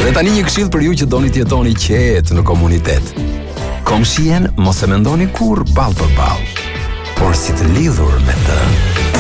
Dhe tani një këshill për ju që doni të jetoni qetë në komunitet. Komshien mos e mendoni kurrë ballë për ballë, por si të lidhur me të.